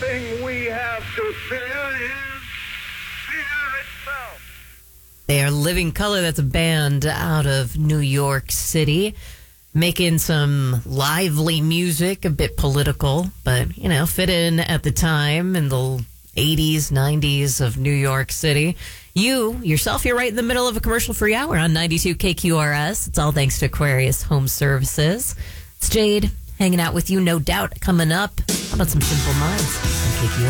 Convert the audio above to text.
thing we have to fear is fear itself. They are Living Color. That's a band out of New York City, making some lively music, a bit political, but, you know, fit in at the time in the 80s, 90s of New York City. You, yourself, you're right in the middle of a commercial-free hour on 92 KQRS. It's all thanks to Aquarius Home Services. It's Jade hanging out with you, no doubt, coming up. How about some Simple Minds on KQRS?